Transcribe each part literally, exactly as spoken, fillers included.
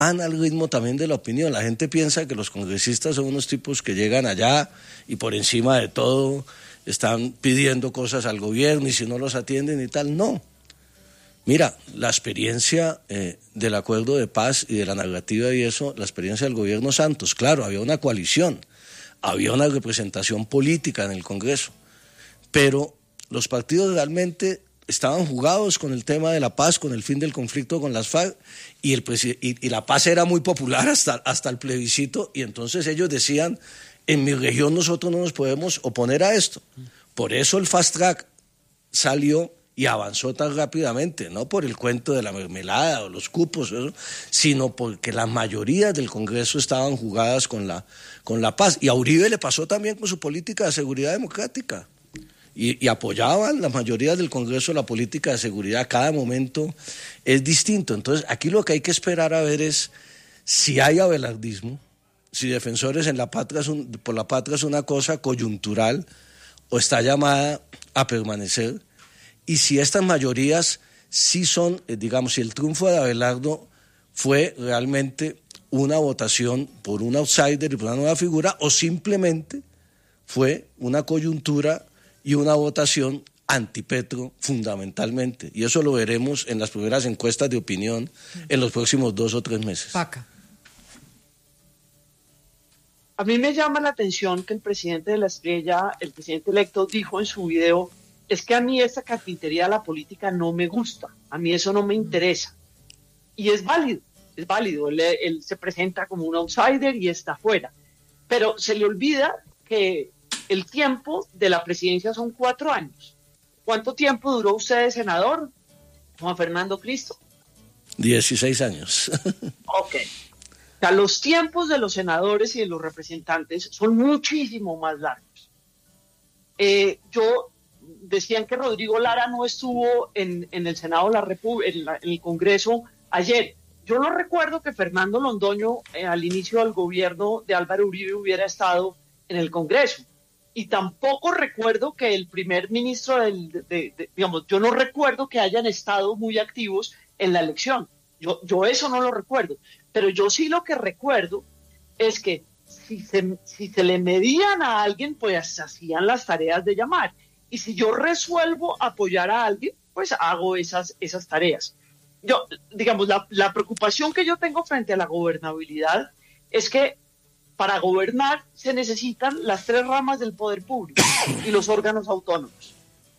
van al ritmo también de la opinión. La gente piensa que los congresistas son unos tipos que llegan allá y por encima de todo están pidiendo cosas al gobierno y si no los atienden y tal. No. Mira, la experiencia eh, del acuerdo de paz y de la narrativa y eso, la experiencia del gobierno Santos, claro, había una coalición, había una representación política en el Congreso, pero los partidos realmente estaban jugados con el tema de la paz, con el fin del conflicto con las FARC, y, el y, y la paz era muy popular hasta, hasta el plebiscito, y entonces ellos decían, en mi región nosotros no nos podemos oponer a esto. Por eso el fast track salió y avanzó tan rápidamente, no por el cuento de la mermelada o los cupos, eso, sino porque las mayorías del Congreso estaban jugadas con la, con la paz. Y a Uribe le pasó también con su política de seguridad democrática. Y, y apoyaban las mayorías del Congreso la política de seguridad. Cada momento es distinto. Entonces, aquí lo que hay que esperar a ver es si hay abelardismo, si Defensores en la patria es un, por la Patria es una cosa coyuntural o está llamada a permanecer. Y si estas mayorías sí son, eh, digamos, si el triunfo de Abelardo fue realmente una votación por un outsider y por una nueva figura, o simplemente fue una coyuntura y una votación antipetro fundamentalmente. Y eso lo veremos en las primeras encuestas de opinión en los próximos dos o tres meses. Paca. A mí me llama la atención que el presidente de La Estrella, el presidente electo, dijo en su video: es que a mí esta carpintería de la política no me gusta, a mí eso no me interesa. Y es válido, es válido, él, él se presenta como un outsider y está fuera. Pero se le olvida que el tiempo de la presidencia son cuatro años. ¿Cuánto tiempo duró usted de senador, Juan Fernando Cristo? dieciséis años. Ok. O sea, los tiempos de los senadores y de los representantes son muchísimo más largos. Eh, yo... Decían que Rodrigo Lara no estuvo en, en el Senado de la República, en, en el Congreso ayer. Yo no recuerdo que Fernando Londoño eh, al inicio del gobierno de Álvaro Uribe hubiera estado en el Congreso. Y tampoco recuerdo que el primer ministro del, de, de, de, digamos, yo no recuerdo que hayan estado muy activos en la elección. Yo, yo eso no lo recuerdo. Pero yo sí lo que recuerdo es que si se, si se le medían a alguien, pues hacían las tareas de llamar. Y si yo resuelvo apoyar a alguien, pues hago esas, esas tareas. Yo, digamos, la, la preocupación que yo tengo frente a la gobernabilidad es que para gobernar se necesitan las tres ramas del poder público y los órganos autónomos.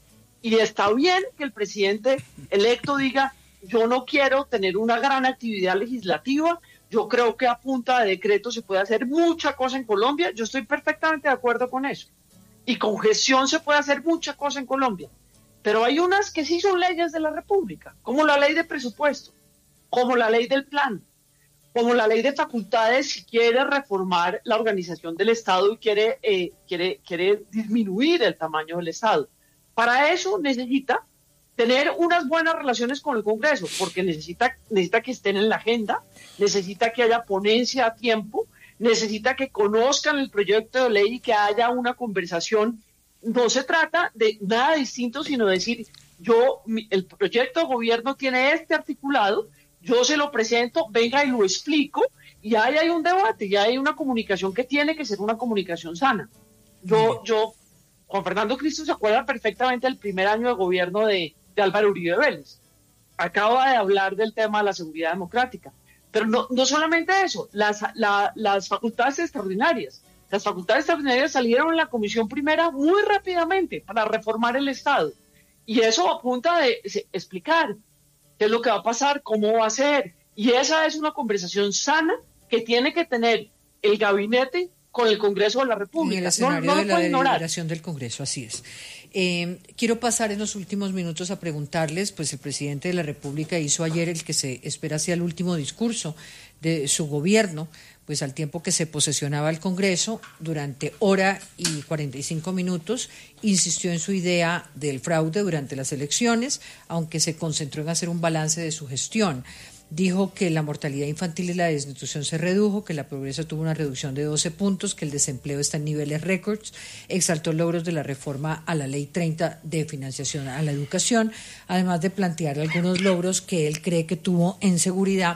Y está bien que el presidente electo diga: yo no quiero tener una gran actividad legislativa, yo creo que a punta de decreto se puede hacer mucha cosa en Colombia. Yo estoy perfectamente de acuerdo con eso. Y con gestión se puede hacer mucha cosa en Colombia. Pero hay unas que sí son leyes de la República, como la ley de presupuesto, como la ley del plan, como la ley de facultades si quiere reformar la organización del Estado y quiere, eh, quiere, quiere disminuir el tamaño del Estado. Para eso necesita tener unas buenas relaciones con el Congreso, porque necesita, necesita que estén en la agenda, necesita que haya ponencia a tiempo, necesita que conozcan el proyecto de ley y que haya una conversación. No se trata de nada distinto, sino decir: yo, el proyecto de gobierno tiene este articulado, yo se lo presento, venga y lo explico, y ahí hay un debate, ya hay una comunicación que tiene que ser una comunicación sana. Yo, yo, Juan Fernando Cristo se acuerda perfectamente del primer año de gobierno de, de Álvaro Uribe Vélez. Acaba de hablar del tema de la seguridad democrática. Pero no, no solamente eso, las, la, las facultades extraordinarias. Las facultades extraordinarias salieron en la Comisión Primera muy rápidamente para reformar el Estado. Y eso apunta a explicar qué es lo que va a pasar, cómo va a ser. Y esa es una conversación sana que tiene que tener el gabinete con el Congreso de la República. En el escenario no, no de la ignorar. deliberación del Congreso, así es. Eh, quiero pasar en los últimos minutos a preguntarles, pues el presidente de la República hizo ayer el que se espera sea el último discurso de su gobierno, pues al tiempo que se posesionaba el Congreso, durante hora y cuarenta y cinco minutos, insistió en su idea del fraude durante las elecciones, aunque se concentró en hacer un balance de su gestión. Dijo que la mortalidad infantil y la desnutrición se redujo, que la pobreza tuvo una reducción de doce puntos, que el desempleo está en niveles récords, exaltó logros de la reforma a la Ley treinta de financiación a la educación, además de plantear algunos logros que él cree que tuvo en seguridad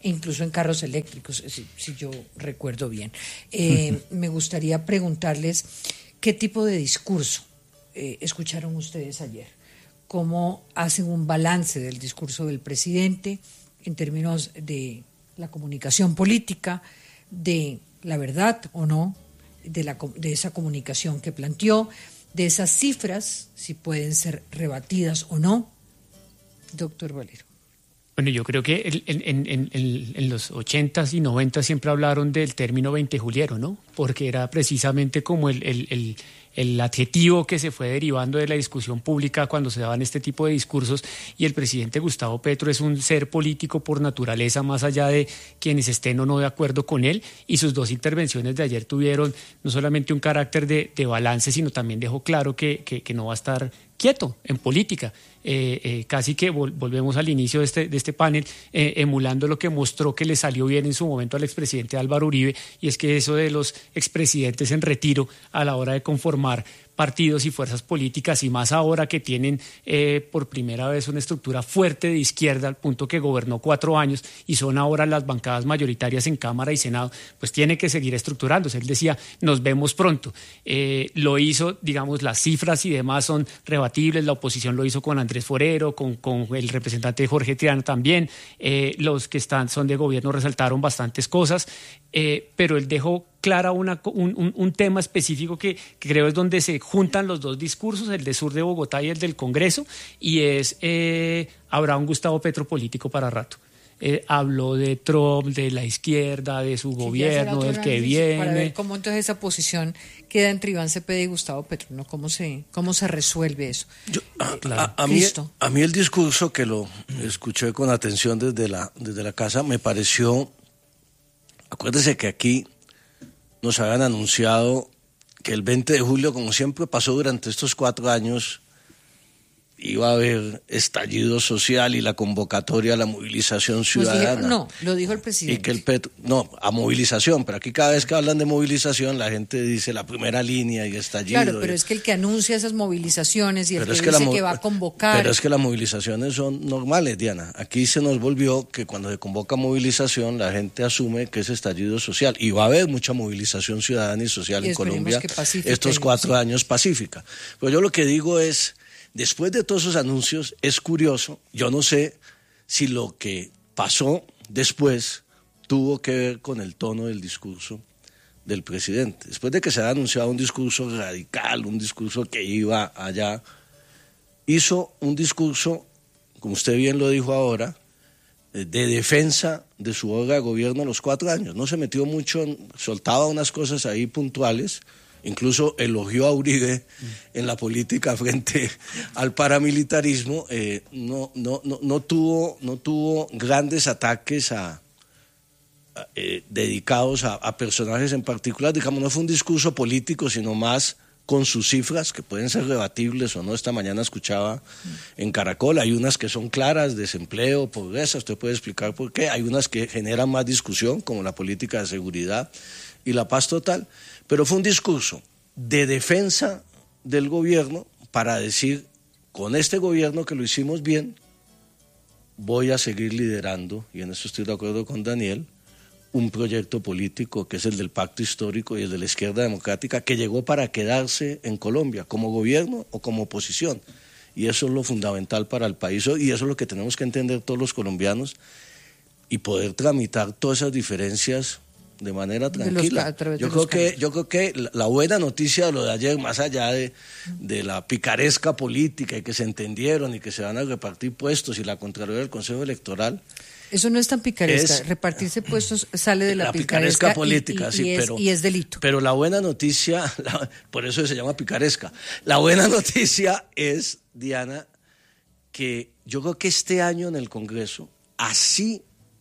incluso en carros eléctricos, si, si yo recuerdo bien. Eh, me gustaría preguntarles qué tipo de discurso eh, escucharon ustedes ayer, cómo hacen un balance del discurso del presidente en términos de la comunicación política, de la verdad o no, de, la, de esa comunicación que planteó, de esas cifras, si pueden ser rebatidas o no. Doctor Valero. Bueno, yo creo que en, en, en, en los ochentas y noventas siempre hablaron del término veintejuliero, ¿no? Porque era precisamente como el, el, el, el adjetivo que se fue derivando de la discusión pública cuando se daban este tipo de discursos, y el presidente Gustavo Petro es un ser político por naturaleza, más allá de quienes estén o no de acuerdo con él, y sus dos intervenciones de ayer tuvieron no solamente un carácter de, de balance, sino también dejó claro que, que, que no va a estar quieto en política. Eh, eh, casi que vol- volvemos al inicio de este, de este panel, eh, emulando lo que mostró que le salió bien en su momento al expresidente Álvaro Uribe, y es que eso de los expresidentes en retiro a la hora de conformar partidos y fuerzas políticas, y más ahora que tienen eh, por primera vez una estructura fuerte de izquierda, al punto que gobernó cuatro años y son ahora las bancadas mayoritarias en Cámara y Senado, pues tiene que seguir estructurándose. Él decía, nos vemos pronto. Eh, lo hizo, digamos, las cifras y demás son rebatibles, la oposición lo hizo con Andrés Forero, con, con el representante Jorge Triana también, eh, los que están son de gobierno resaltaron bastantes cosas, eh, pero él dejó clara una, un, un, un tema específico que, que creo es donde se juntan los dos discursos, el de Sur de Bogotá y el del Congreso, y es, eh, habrá un Gustavo Petro político para rato. Eh, habló de Trump, de la izquierda, de su sí, gobierno, del que viene. Para ver cómo entonces esa posición queda entre Iván Cepeda y Gustavo Petro, ¿no? ¿Cómo se, cómo se resuelve eso? Yo, a, a, a, mí, a mí el discurso, que lo escuché con atención desde la, desde la casa, me pareció, acuérdese que aquí nos habían anunciado que el veinte de julio, como siempre pasó durante estos cuatro años, iba a haber estallido social y la convocatoria a la movilización ciudadana. Pues no, lo dijo el presidente. Y que el Petro, no, a movilización, pero aquí cada vez que hablan de movilización la gente dice la primera línea y estallido. Claro, pero y, es que el que anuncia esas movilizaciones y el que, es que dice la, que va a convocar... Pero es que las movilizaciones son normales, Diana. Aquí se nos volvió que cuando se convoca movilización la gente asume que es estallido social, y va a haber mucha movilización ciudadana y social y en Colombia estos cuatro sí. años pacífica. Pero yo lo que digo es, después de todos esos anuncios, es curioso, yo no sé si lo que pasó después tuvo que ver con el tono del discurso del presidente. Después de que se ha anunciado un discurso radical, un discurso que iba allá, hizo un discurso, como usted bien lo dijo ahora, de defensa de su obra de gobierno los cuatro años. No se metió mucho, soltaba unas cosas ahí puntuales. Incluso elogió a Uribe en la política frente al paramilitarismo. Eh, no, no, no, no, tuvo, no tuvo grandes ataques a, a, eh, dedicados a, a personajes en particular. Digamos, no fue un discurso político, sino más con sus cifras, que pueden ser rebatibles o no. Esta mañana escuchaba en Caracol, hay unas que son claras, desempleo, pobreza, usted puede explicar por qué. Hay unas que generan más discusión, como la política de seguridad y la paz total. Pero fue un discurso de defensa del gobierno para decir, con este gobierno que lo hicimos bien, voy a seguir liderando, y en eso estoy de acuerdo con Daniel, un proyecto político que es el del pacto histórico y el de la izquierda democrática, que llegó para quedarse en Colombia, como gobierno o como oposición. Y eso es lo fundamental para el país, y eso es lo que tenemos que entender todos los colombianos, y poder tramitar todas esas diferencias de manera tranquila. De los, yo, creo que, yo creo que la buena noticia de lo de ayer, más allá de, de la picaresca política y que se entendieron y que se van a repartir puestos y la Contraloría del Consejo Electoral... Eso no es tan picaresca. Es, Repartirse puestos sale de la, la picaresca, picaresca política, y, y, sí, y pero, es, y es delito. Pero la buena noticia, la, por eso se llama picaresca, la buena noticia es, Diana, que yo creo que este año en el Congreso, así,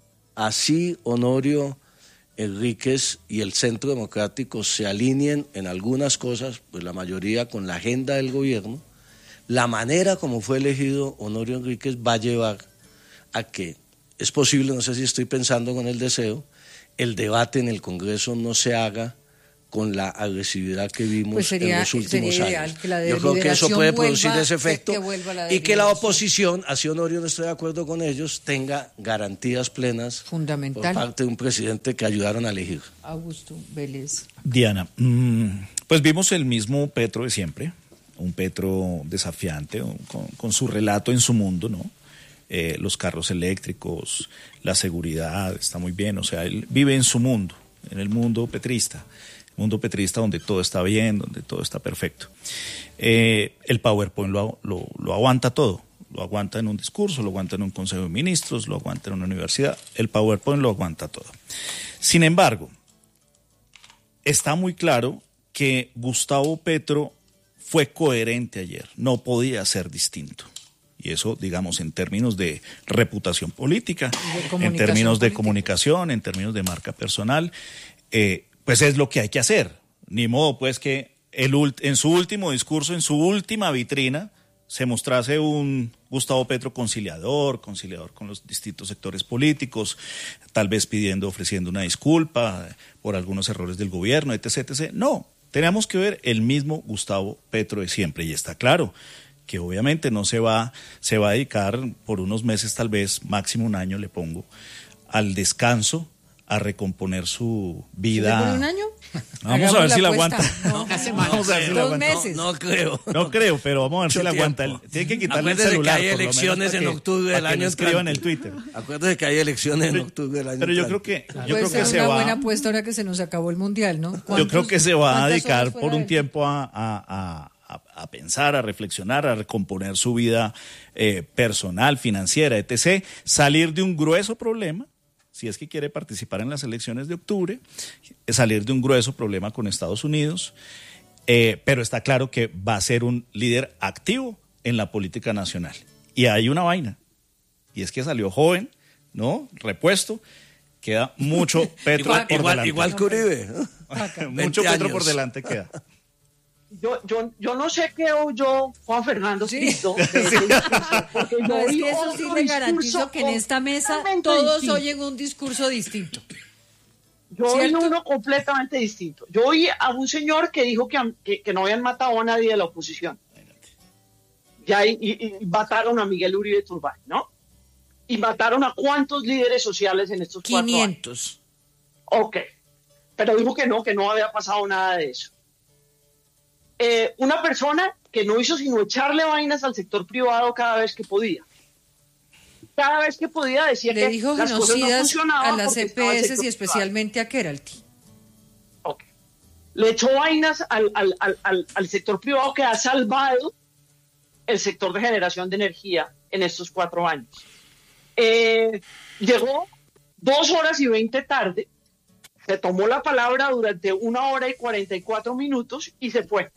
así, Honorio Enríquez y el Centro Democrático se alineen en algunas cosas, pues la mayoría con la agenda del gobierno, la manera como fue elegido Honorio Enríquez va a llevar a que, es posible, no sé si estoy pensando con el deseo, el debate en el Congreso no se haga con la agresividad que vimos pues sería, en los últimos sería años. Que la Yo creo que eso puede vuelva, producir ese efecto que, que y que la oposición, así Honorio no estoy de acuerdo con ellos, tenga garantías plenas Fundamental. por parte de un presidente que ayudaron a elegir. Augusto Vélez. Diana, mmm, pues vimos el mismo Petro de siempre, un Petro desafiante, con, con su relato en su mundo, ¿no? Eh, los carros eléctricos, la seguridad, está muy bien, o sea, él vive en su mundo, en el mundo petrista, mundo petrista donde todo está bien, donde todo está perfecto. Eh, el PowerPoint lo, lo, lo aguanta todo, lo aguanta en un discurso, lo aguanta en un consejo de ministros, lo aguanta en una universidad, el PowerPoint lo aguanta todo. Sin embargo, está muy claro que Gustavo Petro fue coherente ayer, no podía ser distinto. Y eso, digamos, en términos de reputación política, en términos de política. comunicación, en términos de marca personal, eh, pues es lo que hay que hacer. Ni modo, pues, que el, en su último discurso, en su última vitrina, se mostrase un Gustavo Petro conciliador, conciliador con los distintos sectores políticos, tal vez pidiendo, ofreciendo una disculpa por algunos errores del gobierno, etcétera, etcétera. No, tenemos que ver el mismo Gustavo Petro de siempre, y está claro que obviamente no se va, se va a dedicar por unos meses, tal vez, máximo un año le pongo, al descanso, a recomponer su vida. ¿Por un año? Vamos a ver si la aguanta. No, vamos a ver si la aguanta. meses. No, no creo. No creo, pero vamos a ver Mucho si la aguanta. tiempo. Tiene que quitarle Acuérdese el celular. que hay elecciones en octubre del año entrante. En el Twitter. Acuérdese que hay elecciones en octubre del año Pero yo entrante. creo que, yo Puede creo ser que se una va. buena apuesta ahora que se nos acabó el mundial, ¿no? Yo creo que se va a dedicar por un él? tiempo a, a, a, a pensar, a reflexionar, a recomponer su vida eh, personal, financiera, etcétera. Salir de un grueso problema, si es que quiere participar en las elecciones de octubre, salir de un grueso problema con Estados Unidos, eh, pero está claro que va a ser un líder activo en la política nacional. Y hay una vaina, y es que salió joven, ¿no? Repuesto, queda mucho Petro igual, por igual, delante. Igual que Uribe. Mucho Petro por delante queda. Yo, yo, yo no sé qué oyó Juan Fernando Sí. Cristo. Sí. Porque yo No, es oí que eso sí otro le garantizo discurso que en esta mesa completamente todos distinto. oyen un discurso distinto. Yo oí ¿Cierto? uno completamente distinto. Yo oí a un señor que dijo que, que, que no habían matado a nadie de la oposición. Ya, y, y, y mataron a Miguel Uribe Turbay, ¿no? Y mataron a cuántos líderes sociales en estos cuatro años. quinientos. Ok. Pero dijo que no, que no había pasado nada de eso. Eh, una persona que no hizo sino echarle vainas al sector privado cada vez que podía. Cada vez que podía decía Le que dijo las cosas no genocidas funcionaban a las porque estaba el E P S sector y especialmente a Keralty. privado. Ok. Le echó vainas al, al, al, al, al sector privado que ha salvado el sector de generación de energía en estos cuatro años. Eh, llegó dos horas y veinte tarde, se tomó la palabra durante una hora y cuarenta y cuatro minutos y se fue.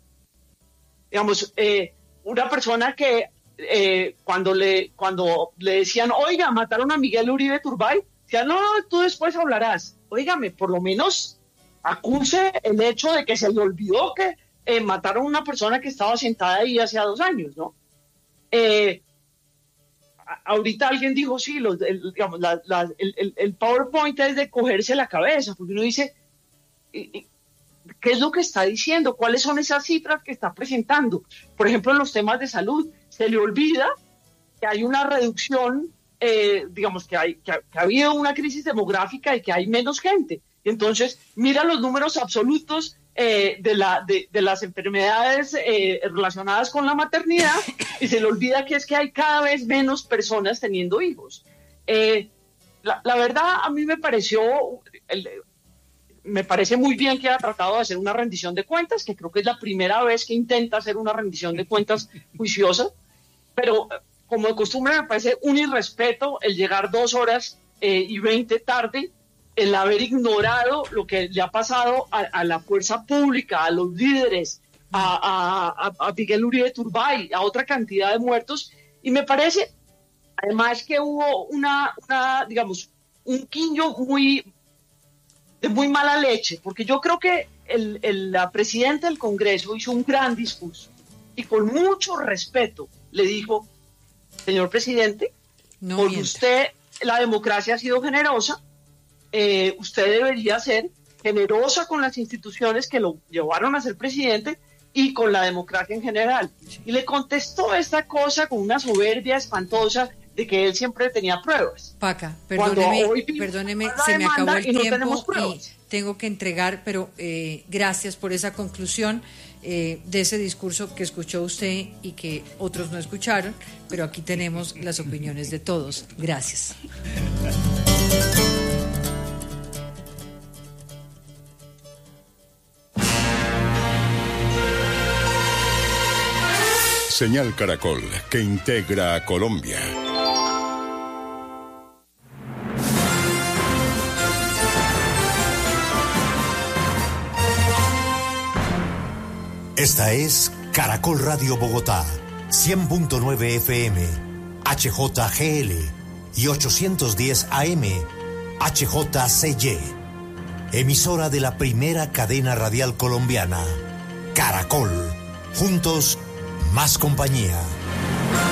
Digamos, eh, una persona que eh, cuando, le, cuando le decían, oiga, mataron a Miguel Uribe Turbay, decía, no, tú después hablarás. Óigame, por lo menos acuse el hecho de que se le olvidó que eh, mataron a una persona que estaba sentada ahí hace dos años, ¿no? Eh, ahorita alguien dijo, sí, los, el, digamos, la, la, el, el PowerPoint es de cogerse la cabeza, porque uno dice, ¿qué es lo que está diciendo? ¿Cuáles son esas cifras que está presentando? Por ejemplo, en los temas de salud, se le olvida que hay una reducción, eh, digamos, que, hay, que ha, que ha habido una crisis demográfica y que hay menos gente. Entonces, mira los números absolutos eh, de, la, de, de las enfermedades eh, relacionadas con la maternidad y se le olvida que es que hay cada vez menos personas teniendo hijos. Eh, la, la verdad, a mí me pareció, el, me parece muy bien que haya tratado de hacer una rendición de cuentas, que creo que es la primera vez que intenta hacer una rendición de cuentas juiciosa, pero como de costumbre me parece un irrespeto el llegar dos horas eh, y veinte tarde, el haber ignorado lo que le ha pasado a, a la fuerza pública, a los líderes, a, a, a Miguel Uribe Turbay, a otra cantidad de muertos, y me parece además que hubo una, una digamos, un quinyo muy, de muy mala leche, porque yo creo que el, el, la presidenta del Congreso hizo un gran discurso, y con mucho respeto le dijo, señor presidente, No por mienta. usted la democracia ha sido generosa, Eh, usted debería ser generosa con las instituciones que lo llevaron a ser presidente y con la democracia en general. Y le contestó esta cosa con una soberbia espantosa de que él siempre tenía pruebas. Paca, perdóneme, hoy perdóneme, se me acabó el y no tiempo y tengo que entregar, pero eh, gracias por esa conclusión eh, de ese discurso que escuchó usted y que otros no escucharon, pero aquí tenemos las opiniones de todos. Gracias. Señal Caracol, que integra a Colombia. Esta es Caracol Radio Bogotá, cien punto nueve F M, H J G L y ochocientos diez A M, H J C Y. Emisora de la primera cadena radial colombiana, Caracol. Juntos, más compañía.